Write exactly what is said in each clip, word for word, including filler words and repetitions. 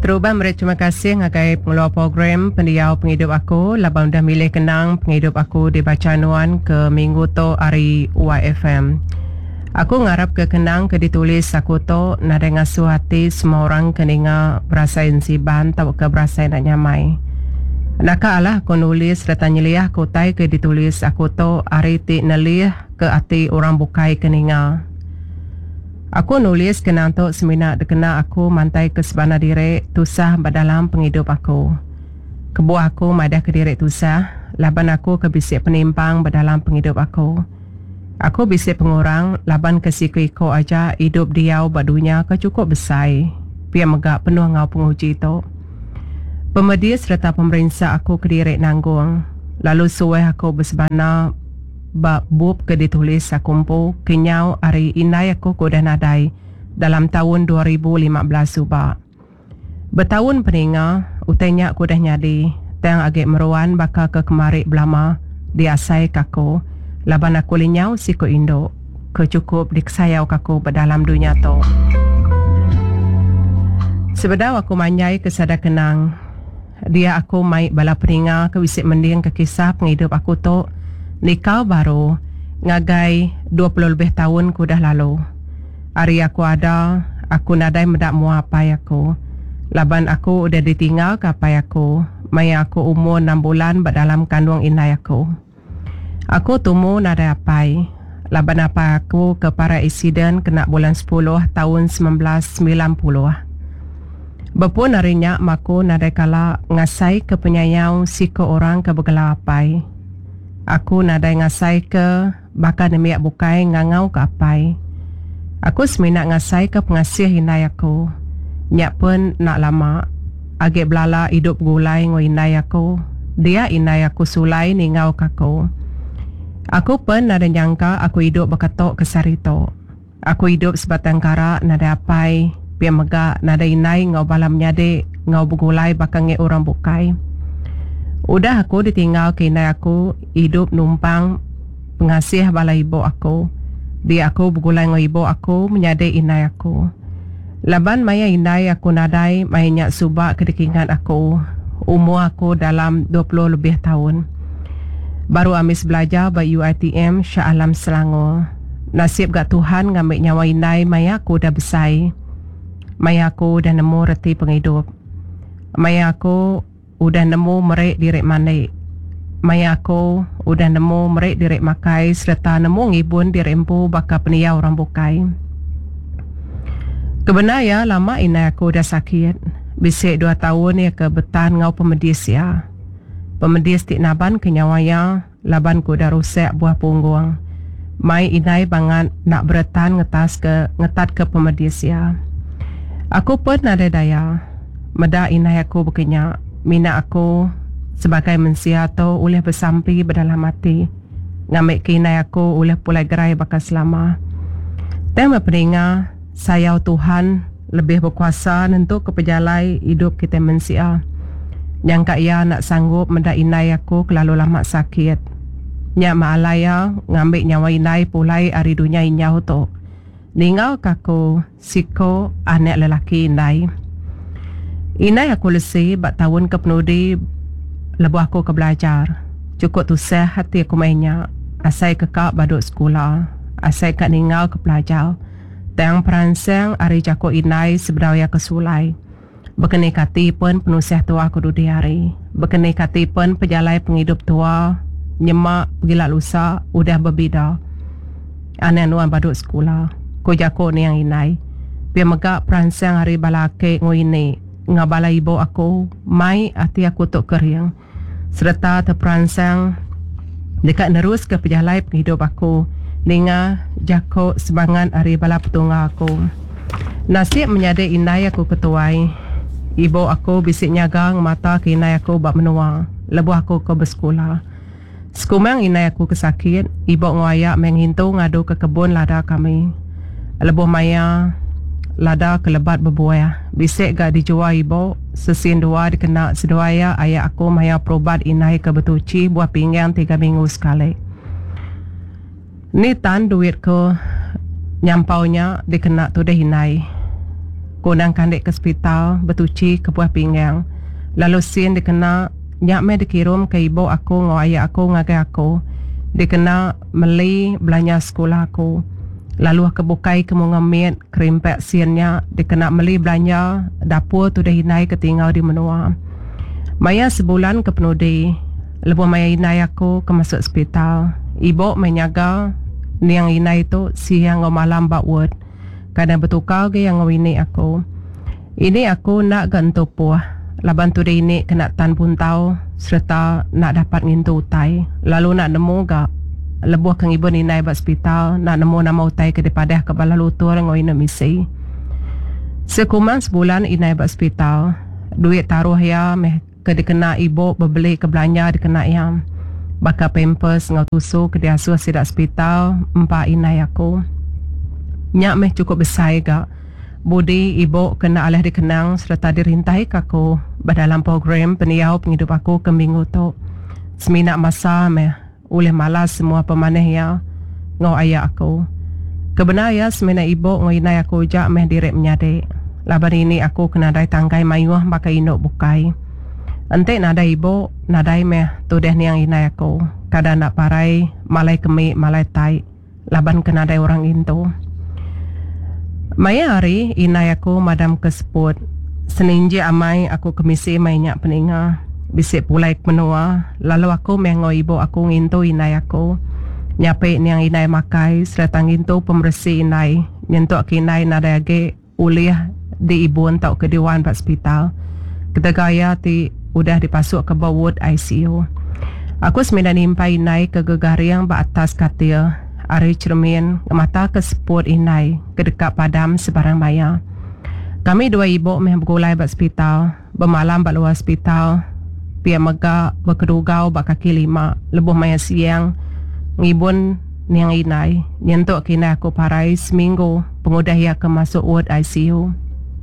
Teruban beri terima kasih ngagai pengeluar program pendiau penghidup aku labang dah milih kenang penghidup aku di Bacanuan ke minggu to hari Y F M. Aku ngarap ke kenang ke ditulis aku to nada ngasuh hati semua orang keninga berasa insiban tau ke berasa nak nyamai. Naka alah aku nulis serta nyeliah aku tai ke ditulis aku to hari ti nelih ke hati orang bukai keninga. Aku nulis kenang tu semina dekena aku mantai ke sebana diri tusah badalam penghidup aku. Kebuah aku madah ke diri tusah, laban aku ke bisik penimpang badalam penghidup aku. Aku bisik pengurang, laban ke siku iko aja hidup diau badunya ke cukup besar. Pia megak penuh ngau penguji tu. Pemedia serta pemerintah aku ke diri nanggung. Lalu suwe aku bersebana bab bub ke ditulis akumpu kenyau hari inai aku kuda nadai dalam tahun dua ribu lima belas subak. Bertahun peninga, utainya aku dah nyadi, tang agak meruan bakal ke kemari belama, diasai kaku, laban aku linyau siku Indo, ke cukup diksayau kaku berdalam dunia tu. Sebedau aku manyai kesada kenang, dia aku mai bala peninga ke wisik mending ke kisah penghidup aku tu, nikah baru ngagai dua puluh lebih tahun ku dah lalu. Hari aku ada, aku nadai mendak mua apa aku. Laban aku udah ditinggal ke apa aku. Maya aku umur enam bulan dalam kandung inai aku. Aku tumu nadai apa. Laban apa aku ke para insiden kena bulan sepuluh tahun sembilan belas sembilan puluh. Bepun harinya maku nadai kala ngasai ke penyayau siko orang ke bergelar apa. Aku nadai ngasai ke bakal nemiak bukai ngangau ke apai. Aku seminat ngasai ke pengasih inai aku. Nyak pun nak lama. Agak belala hidup gulai ngo inai aku. Dia inai aku sulai ningau kaku. Aku pun nada nyangka aku hidup berketok ke sarito. Aku hidup sebatang kara nada apai. Biar megak nada inai ngau balam nyade ngau bergulai bakal nge orang bukai. Udah aku ditinggal ke inai aku hidup numpang pengasih bala ibu aku. Dia aku bergulai dengan ibu aku menyadai inai aku. Laban maya inai aku nadai mainyak subak kedikingan aku. Umur aku dalam dua puluh lebih tahun. Baru amis belajar ba U I T M Shah Alam Selangor. Nasib gak Tuhan ngambil nyawa inai maya aku dah besar. Maya aku dah nemu reti penghidup. Maya aku udah nemu merek direk manik. Maya aku udah nemu merek direk makai serta nemu ngibun direk empu bakal peniau orang bukai. Kebenarnya lama inai aku dah sakit. Bisik dua tahun ya ke betan ngau pemedis ya. Pemedis tik naban kenyawanya laban ku dah rusak buah punggung. Mai inai bangan nak beretan ngetas ke ngetat ke pemedis ya. Aku pun ada daya. Meda inai aku berkenyak. Mina aku sebagai manusia tu oleh bersampi berdalam hati. Ngambil kinai aku oleh pulai gerai bakal selama. Tema peringat, sayau Tuhan lebih berkuasa untuk kepejalai hidup kita manusia. Yang kak ia nak sanggup mendak inai aku kelalu lama sakit. Nyak maalaya ngambil nyawa inai pulai hari dunia inyau tu. Ningau kaku siko anak lelaki inai. Inai aku lesi bak tahun ke penudi lebu aku ke belajar. Cukup tusah hati aku mainnya. Asai kekak baduk sekolah. Asai kak ningau ke pelajar. Tang peransang hari jako inai sebedaya ke sulai. Berkenai kati pun penusah tua aku dudi hari. Berkenai kati pun pejalai penghidup tua. Nyemak gila lusa udah berbeda. Aneh nuan baduk sekolah. Ko jako ni yang inai. Biar megak peransang hari balake ngoini. Ngabala ibu aku, mai hati aku tok kering. Serta terperansang dekat nerus ke pejalai penghidup aku. Ninga jako sebangan hari bala petungga aku. Nasib menyadai inai aku ketuai. Ibu aku bisik nyagang mata ke inai aku bak menua. Lebu aku ke bersekolah. Sekumang inai aku kesakit, ibu ngayak menghintu ngadu ke kebun lada kami. Lebu maya lada kelebat berbuah. Bisik gak dijual ibu. Sesin dua dikena seduaya ayah aku maya perubat inai ke betuci buah pinggang tiga minggu sekali. Ni tan duit ko nyampaunya dikena tu dah inai. Kunang kandik ke hospital bertuci ke buah pinggang. Lalu sin dikena nyak me dikirim ke ibu aku ngau ayah aku ngagai aku. Dikena meli belanja sekolah aku. Lalu aku bukai ke mengamit krimpek siannya. Dikena meli belanja dapur tu dah hinai ketinggal di menua. Maya sebulan ke penudi. Lepas maya hinai aku ke masuk hospital. Ibu menyaga ni yang hinai tu siang ngau malam bakward. Kadang bertukar ke yang ngawini aku. Ini aku nak gantu puah. Laban tu dia ini kena tan pun tahu. Serta nak dapat ngintu utai. Lalu nak nemu gak. Lebuh kang ibu ni naik hospital. Nak nemu nama utai ke depadah ke bala lutur ngawini misi. Sekumang sebulan inai hospital. Duit taruh ya meh ke dikena ibu berbeli ke belanja dikena yang. Baka pampers ngau tusu ke dia asuh sidak hospital. Empat inai aku. Nyak meh cukup besar gak. Budi ibu kena alih dikenang serta dirintai kaku berdalam program peniau penghidup aku ke minggu tu. Seminak masa meh oleh malas semua pemaneh ya ngau ayah aku. Kebenar ya seminak ibu ngau inai aku jak meh direk menyadik. Laban ini aku kena dai tanggai mayuh baka induk bukai. Entek nadai ibu nadai meh tu deh niang inai aku. Kadang nak parai malai kemik malai tai. Laban kena dai orang itu. Maya hari inai aku madam keseput. Seninji amai aku kemisi mainyak peninga. Bisik pulai menua. Lalu aku mengo ibu aku ngintu inai aku. Nyape niang inai makai. Serta ngintu pembersih inai. Nyentuk ke inai nada age uliah di ibu entau ke Dewan Hospital. Ketagaya ti udah dipasuk ke bawah I C U. Aku sembilan nimpai inai ke gegariang ba atas katil. Ari cermin ke mata ke seput inai ke dekat padam sebarang maya. Kami dua ibu meh bergulai bak hospital. Bermalam bak luar hospital. Pia megak berkedugau bak kaki lima. Lebuh maya siang. Ngibun niang inai. Nyentuk kina aku parai seminggu. Pengudah ia ke masuk ward I C U.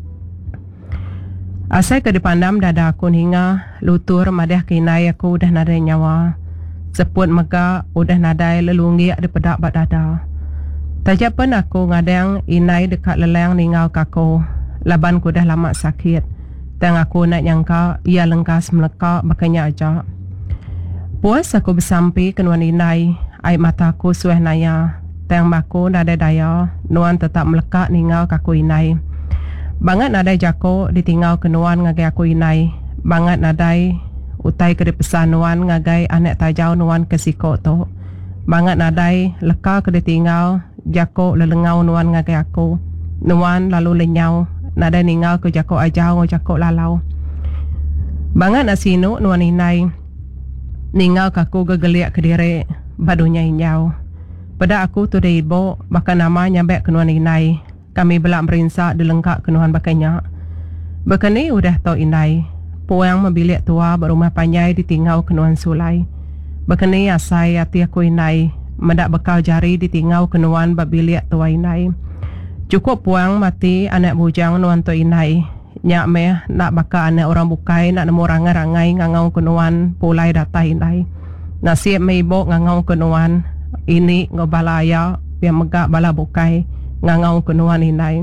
Asai ke dipandam dada aku hingga lutur madah kinai aku udah nadai nyawa. Seput megak udah nadai lelungi ada pedak bak dada. Tajak pun aku ngadang inai dekat leleng ningau kaku. Laban ku dah lama sakit. Tang aku nak nyangka ia lengkas melekak bakanya aja. Puas aku bersampi kenuan inai. Air mata aku sueh naya. Tang maku nadai daya. Nuan tetap melekak ningau kaku inai. Bangat nadai jako ditinggal kenuan ngagai aku inai. Bangat nadai utai ke pesan nuan ngagai anak tajau nuan ke siko tu. Bangat nadai leka ke ditinggal jako lelengau nuan ngagai aku. Nuan lalu lenyau. Nadai ninggal ke jako ajau jako lalau. Bangat nasinu nuan inai. Ninggal kaku gegeliak ke diri badunya inyau. Pada aku tu de ibu bahkan nama nyambek kenuan inai. Kami belak merinsak dilengkak kenuan bakanya. Bekani udah tau inai. Puang membilik tua berumah panjai ditinggal kenuan sulai. Bekani asai hati aku inai. Mendak bekal jari ditinggal kenuan berbilik tua inai. Cukup puang mati anak bujang nuan tu inai. Nyak meh nak bakal anak orang bukai nak nemu rangai-rangai ngangau kenuan pulai data inai. Nasib me ibu ngangau kenuan. Ini ngobalaya biar megak bala bukai. Ngangau kenuan inai.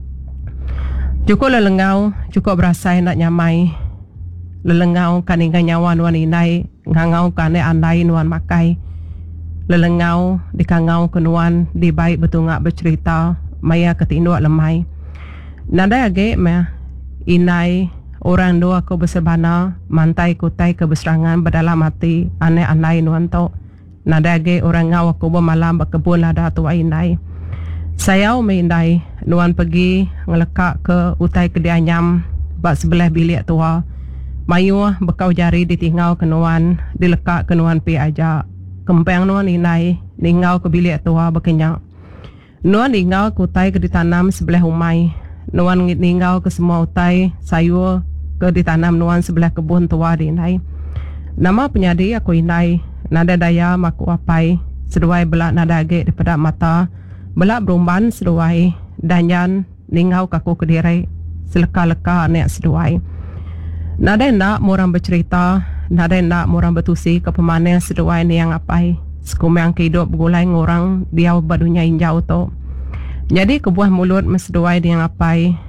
Cukup lelengau, cukup berasai nak nyamai. Lelengau kaningan nyawa nuan inai. Ngangau kane andai nuan makai. Lelengau dikangau kenuan di baik betungak bercerita. Maya ketinduak lemai. Nadai age meh inai orang dua aku bersebana. Mantai kutai kebeserangan berdalam hati. Ane andai nuan to. Nadai age orang ngau aku bermalam berkebun lada tua inai. Saya mengindai nuan pergi ngelekak ke utai kedianyam bak sebelah bilik tua. Mayu bekau jari ditinggal ke nuan, dilekak ke nuan pi aja. Kempeng nuan inai ningau ke bilik tua berkenyak. Nuan ningau ke utai ke ditanam sebelah umai. Nuan ningau ke semua utai sayur ke ditanam nuan sebelah kebun tua di inai. Nama penyadi aku inai, nada daya maku apai, seduai belak nada age daripada mata. Belak berumban seduai danyan ningau kaku kediri seleka-leka anak seduai. Nadai nak murang bercerita, nadai nak murang bertusi ke pemanen seduai ni yang apai. Sekumang kehidup bergulai ngorang dia badunya injau tu. Jadi kebuah mulut meseduai ni yang apai.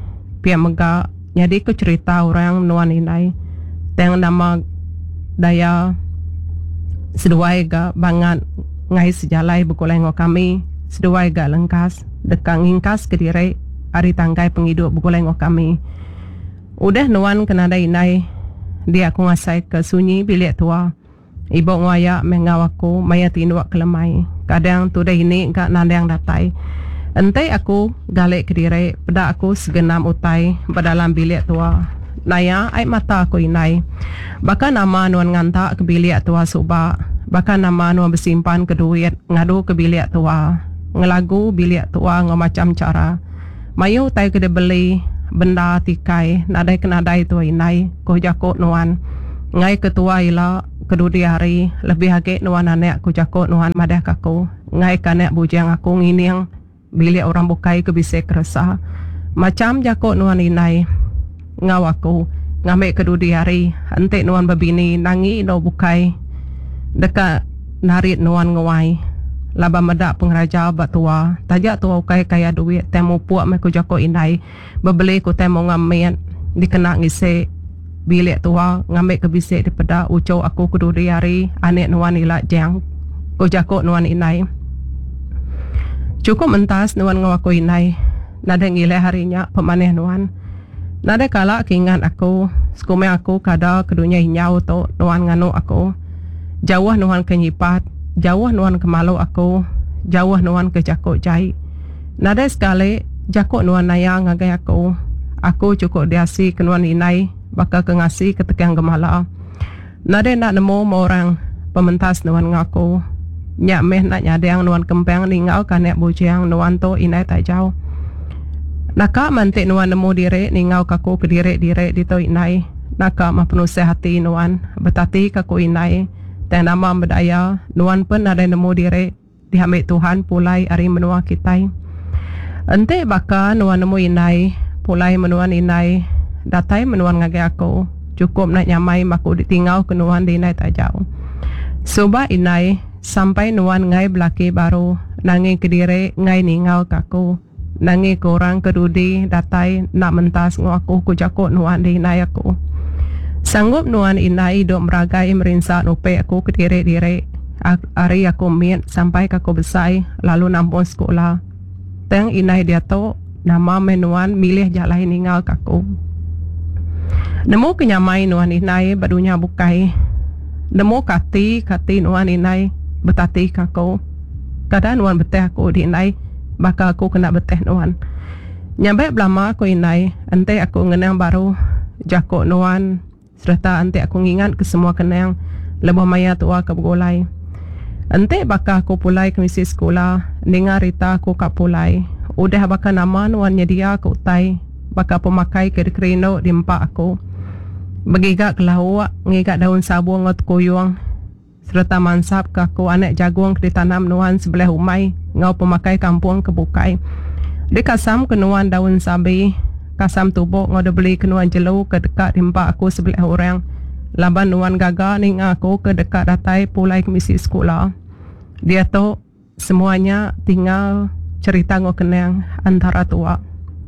pihak megak. Jadi aku cerita orang nuan inai teng nama daya seduai ga bangat ngai sejalai bukulai ngo kami seduai ga lengkas dekang ingkas kediri ari tanggai penghidup bukulai ngo kami. Udah nuan kenada inai dia aku ngasai ke sunyi bilik tua. Ibu ngaya mengawaku maya tinduak kelemai. Kadang tu dah ini gak nandang datai. Entai aku galek kediri pada aku segenam utai berdalam bilik tua. Naya ai mata aku inai. Bahkan nama nuan ngantak ke bilik tua subak. Bahkan nama nuan bersimpan ke duit ngadu ke bilik tua. Ngelagu bilik tua ngomacam cara. Mayu utai kede beli benda tikai nadai kenadai tua inai. Ko jakut nuan. Ngai ketua ila kedudi hari lebih hake nuan anek ku jakut nuan madah kaku. Ngai kanek bujang aku nginiang bilik orang bukai ke bisik resah. Macam jakut nuan inai ngawaku ngambil kedudi hari antek nuan babini nangi no bukai dekat narit nuan ngawai laba medak pengraja batua tajak tua ukai kaya duit temu puak me ku jakut inai bebeli ku temu ngamen dikena ngisi bilik tua ngambil ke bisik daripada ucau aku kedudi hari anek nuan ilak jang ku jakut nuan inai. Cukup mentas nuan ngawaku inai. Nada ngilai harinya pemaneh nuan. Nada kala kingan aku. Sekume aku kada kedunya hinyau tu nuan nganu aku. Jauh nuan kenyipat. Jauh nuan kemalu aku. Jauh nuan ke jakut jai. Nada sekali jakut nuan naya ngagai aku. Aku cukup diasi ke nuan inai. Bakal kengasi ketekian gemala. Nada nak nemu orang pementas nuan ngaku. Nyak meh nak nyadang nuan kempeng ningau kanek bujang nuan to inai tak jauh. Naka mantik nuan nemu diri ningau kaku ke diri diri di to inai. Naka mah penuh sehati nuan betati kaku inai. Dan nama berdaya nuan pun ada nemu diri diambil Tuhan pulai ari menua kitai. Ente baka nuan nemu inai pulai menuan inai datai menuan ngage aku. Cukup nak nyamai maku ditingau ke nuan di inai tak jauh. Soba inai sampai nuan ngai belaki baru nangi kediri ngai ningau kaku nangi korang kedudi datai nak mentas ngaku ku jakut nuan di inai aku. Sanggup nuan inai dok meragai merinsak nupe aku kediri diri ari aku miet sampai kaku besai lalu nampun sekolah. Teng inai dia to nama menuan milih jalai ningau kaku. Nemu kenyamai nuan inai badunya bukai. Nemu kati kati nuan inai betati kaku. Kadang nuan beteh aku di inai. Baka aku kena beteh nuan. Nyampe belama aku inai. Ante aku ngenang baru. Jakut nuan. Serta ante aku ngingat ke semua kenang. Lebih maya tua ke begolai. Ante baka aku pulai ke misi sekolah. Dengar rita aku kak pulai. Udah baka nama nuan nyedia ke utai. Baka pemakai ke kerino di empak aku. Begigak kelawak. Ngigak daun sabu ngot kuyuang. Serta mansap ke aku anak jagung ditanam nuan sebelah umai. Ngau pemakai kampung kebukai. Di kasam ke nuan daun sabi. Kasam tubuk ngau beli ke nuan jelu ke dekat rimpak aku sebelah orang. Laban nuan gaga ning aku ke dekat datai pulai ke misi sekolah. Dia tu semuanya tinggal cerita ngau kenang antara tua.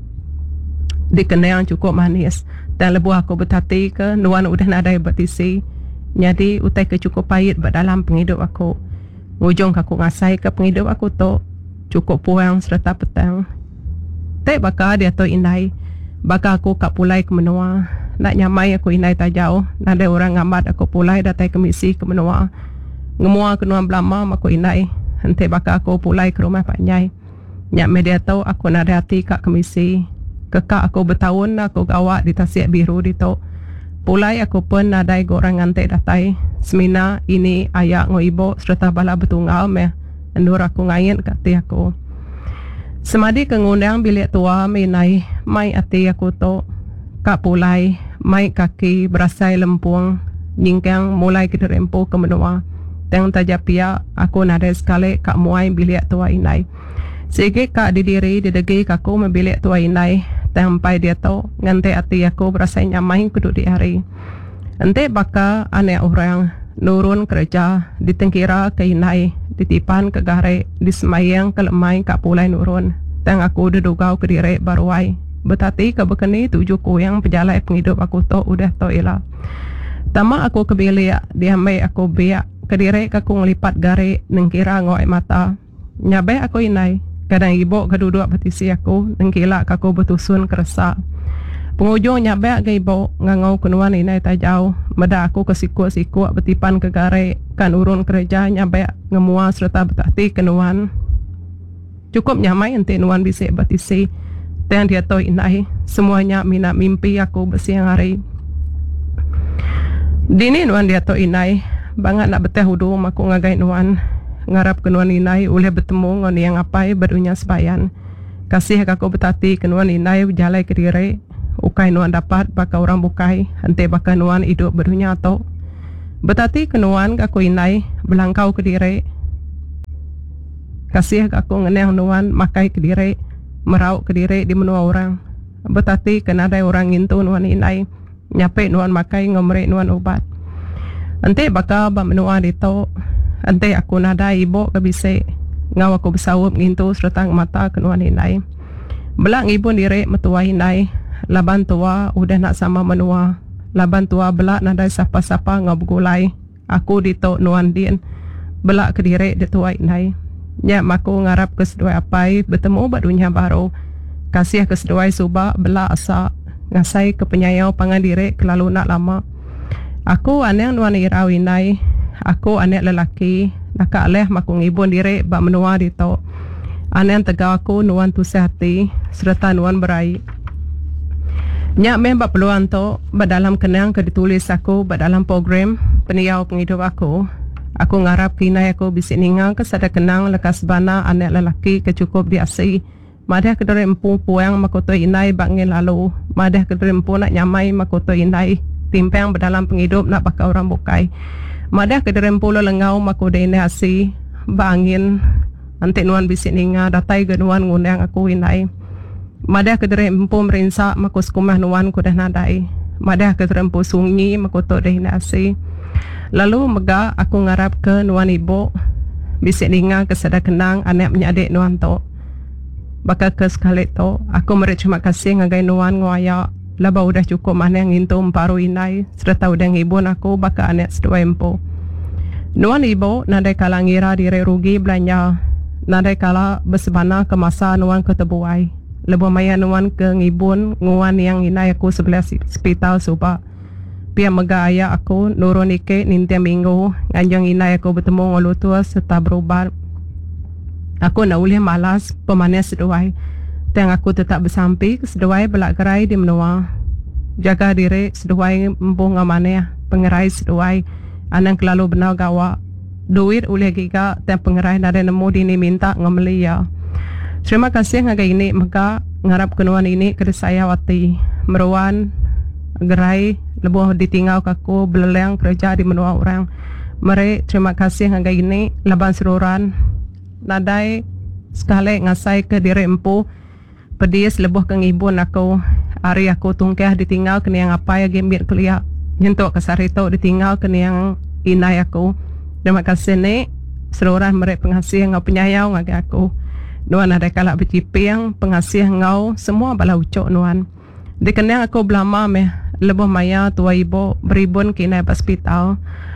Di kenang cukup manis. Dan lebuh aku berhati ke nuan udah nadai bertisi. Jadi utai ke cukup pahit dalam penghidup aku. Ngujung aku ngasai ke penghidup aku tu cukup puang serta petang. Tak baka dia tu inai. Baka aku kak pulai ke menua. Nak nyamai aku inai tak jauh. Nada orang ngamat aku pulai datai ke misi ke menua. Ngemua ke nuan belama aku inai. Henti baka aku pulai ke rumah Pak Nyai. Nyak media tu aku nada hati kak ke misi. Kekak aku bertahun aku gawak di Tasik Biru di tu. Pulai aku pun nadai gorang ngantek datai. Semina ini ayak ngo ibu serta bala betunggal meh. Endur aku ngayin kati aku. Semadi kengundang bilik tua minai mai ati aku to. Kak pulai mai kaki berasai lempung. Nyingkang mulai kita rempo ke menua. Teng tajapia aku nadai sekali kak muai bilik tua inai. Sige kak didiri didegi kaku membilik tua inai. Sampai dia tahu ngante hati aku berasa nyamai kuduk di hari. Ente baka aneh orang nurun kerja ditengkira ke inai, ditipan ke gare, disemayang ke lemai kak pulai nurun. Tang aku dudugau ke diri baruai Betati ke bekeni tujuh ko yang pejalai penghidup aku to udah to ila. Tama aku kebilia diamai aku biak kedire aku ngelipat gare nengkira ngoi mata. Nyabe aku inai kadang ibu keduduk petisi aku nengkila aku betusun kerasa. Pengujung nyabe ke ibu ngangau kenuan inai tajau. Meda aku kesikuk-sikuk betipan ke gare kan urun kerja nyabe ngemua serta betati kenuan. Cukup nyamai ente nuan bisa betisi. Dan dia tahu inai semuanya mina mimpi aku bersiang hari. Dini nuan dia tahu inai bangat nak betah hudu aku ngagai nuan ngarap kenuan inai oleh bertemu ngon yang apai berunya sebayan. Kasih aku betati kenuan inai berjalai ke diri ukai nuan dapat baka orang bukai ante baka nuan hidup berunya atau betati kenuan aku inai belangkau ke diri. Kasih aku ngeneng nuan makai ke diri merau ke diri di menua orang. Betati kena ada orang ngintu nuan inai nyape nuan makai ngomrek nuan obat. Ante baka ba menua dito. Ante aku nada ibu ke bise ngau aku bersawup ngintu serta mata ke nuan inai. Belak ibu diri metua inai. Laban tua udah nak sama menua. Laban tua belak nada sapa-sapa ngau begulai. Aku dito nuan din. Belak ke diri ditua inai. Nyak maku ngarap ke seduai apai bertemu badunya baru. Kasih ke seduai subak belak asa. Ngasai ke penyayau pangan diri kelalu nak lama. Aku anek nuan irau inai. Aku anek lelaki. Nakak leh maku ngibun diri bak menua dito. Anek tegau aku nuan tu sehati serta nuan berai. Nyak meh bak peluang to bak dalam kenang ke ditulis aku bak dalam program peniau penghidup aku. Aku ngarap kinai aku bisik ningang ke sada kenang lekas bana anek lelaki kecukup diasi. Madah kedere empu puang makoto inai bangin lalu. Madah kedere empu nak nyamai makoto inai. Timpang berdalam penghidup nak pakai orang bukai. Madah kedere empu lo lengau makoto inai asi. Bangin. Nanti nuan bisik ninga datai ke nuan ngundang aku inai. Madah kedere empu merinsak makos kumah nuan kudah nadai. Madah kedere empu sunyi makoto deh inai asi. Lalu mega aku ngarap ke nuan ibu. Bisik ninga kesada kenang anak menyadik nuan to. Baka ke sekali tu aku merek cuma kasih ngagai nuan nguaya laba udah cukup mana yang ngintu emparu inai serta udah ngibun aku baka anek sedua empu. Nuan ibu nadai kala ngira diri rugi belanja nadai kala bersebana ke masa nuan ketebuai lebo maya nuan ke ngibun nguan yang inai aku sebelah hospital subak pia mega ayah aku nurun ike nintia minggu nganjang inai aku bertemu ngolu tua serta berubat. Aku nak boleh malas pemanas seduai. Teng aku tetap bersampi ke seduai belak gerai di menua. Jaga diri seduai empung ngamane pengerai seduai. Anang kelalu benar gawa. Duit oleh giga teng pengerai nada nemu dini minta ngameli ya. Terima kasih ngagai ini maka ngarap kenuan ini ke saya wati. Meruan gerai lebuh ditinggal kaku beleleng kerja di menua orang. Mari terima kasih ngagai ini laban seruran. Nadai sekali ngasai ke diri empu pedis lebuh ke ngibun aku hari aku tungkah ditinggal kena yang apa ya gembir kuliah nyentuk ke sarito ditinggal kena yang inai aku. Terima kasih ni seluruh mereka pengasih ngau penyayau ngagi aku nuan ada kalak berciping pengasih ngau semua bala ucok nuan dikenang aku belama meh lebuh maya tua ibu beribun kena hospital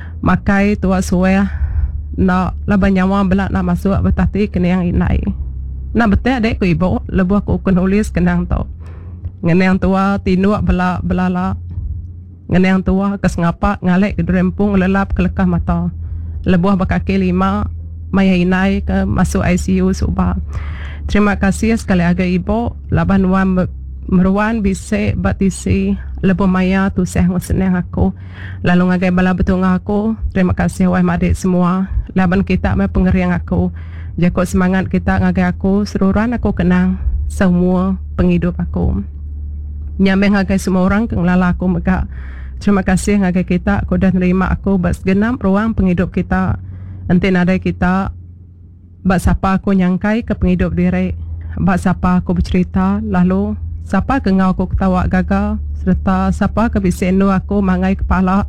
makai tua suwe nak laban nyawa belak nak masuk betati kena yang inai. Nak betul dek ku ibu lebuh aku kunulis kenang tau. Ngenang tua tinuak belak belala. Ngenang tua kes ngapa ngalek ke rempung lelap kelekah mata. Lebuh bakaki lima maya inai ke masuk I C U subah. Terima kasih sekali lagi ibu laban wan meruan bisa batisi lebuh maya tu seh senang aku. Lalu ngagai bala betul aku. Terima kasih wahai madik semua. Laban kita me pengeriang aku. Jakut semangat kita ngagai aku. Seruran aku kenang semua penghidup aku. Nyameh ngagai semua orang kenglala aku megak. Terima kasih ngagai kita. Aku dah nerima aku bas genap ruang penghidup kita. Nanti nadai kita. Bak siapa aku nyangkai ke penghidup diri. Bak siapa aku bercerita. Lalu siapa ke ngau aku ketawa gagal. Serta siapa ke bisenu aku mangai kepala.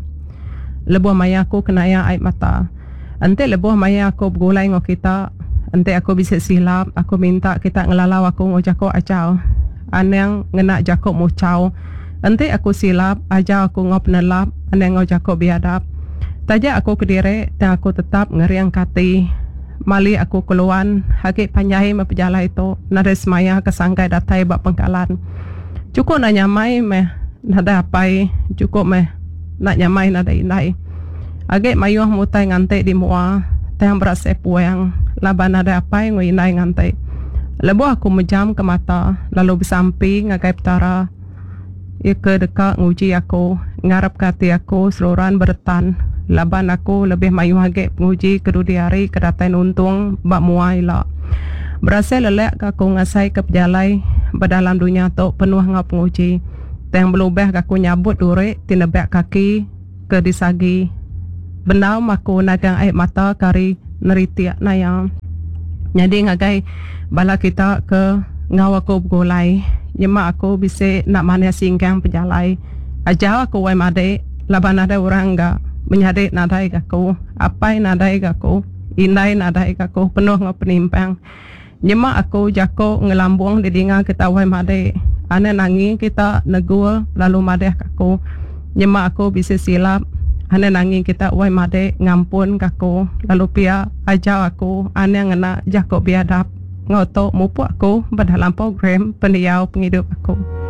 Lebuh maya aku kena yang air mata. Ante lebuh maya aku bergulai ngau kita. Ante aku bisa silap. Aku minta kita ngelalau aku ngojako acau. anang ngena Jakob mucau. Ante aku silap, aja aku ngop nelap, anang ngau Jakob biadap. Taja aku kediri dan aku tetap ngeriang kati. Mali aku keluan, haki panjai mempejala itu, nada semaya kesangkai datai bak pengkalan. Cukup nak nyamai meh, nada apai, cukup meh, nak nyamai nada indai. Agak mayuh mutai ngantek di mua, tayang berasa puang, laba nada apai ngui indai ngantek. Lebu aku menjam ke mata, lalu bersampi ngagai petara. Ia ke dekat nguji aku, ngarap kati aku seluruhan bertan. Laban aku lebih mayu agak penguji kedudi hari kedatai nuntung bak muai lah. Berasa lelak aku ngasai ke pejalai berdalam dunia tu penuh ngap penguji. Teng belubeh aku nyabut durik tinebak kaki ke disagi. Benau aku nagang air mata kari neritiak nayang. Jadi ngagai bala kita ke ngau aku bergulai. Nyema aku bisa nak mana singgang pejalai. Ajau aku wai made laban ada orang enggak menyadek nadai aku, apai nadai aku, indai nadai aku, penuh ngau penimpang. Nyema aku jako ngelambung di dinga kita wai made. Ane nangi kita negul lalu made aku. Nyema aku bisa silap. Ane nangi kita wai made ngampun aku. Lalu pia ajau aku ane ngena jako biadap. Ngoto mupu aku berdalam program pendiau penghidup aku.